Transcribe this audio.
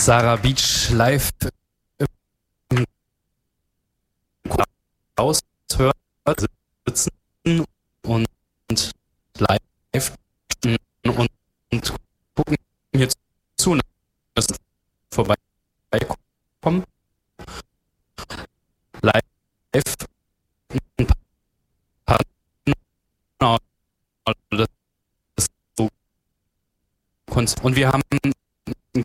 Sarah Beach live im Haus hört, sitzen und live und gucken hier zu, dass es vorbeikommt. Live ein paar das ist so Kunst. Und wir haben